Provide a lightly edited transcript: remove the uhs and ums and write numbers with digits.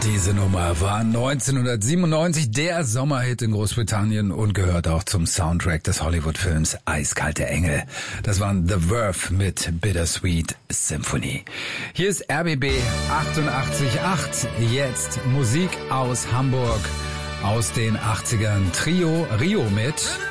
Diese Nummer war 1997 der Sommerhit in Großbritannien und gehört auch zum Soundtrack des Hollywood-Films Eiskalte Engel. Das waren The Verve mit Bittersweet Symphony. Hier ist RBB 88.8. Jetzt Musik aus Hamburg aus den 80ern. Trio Rio mit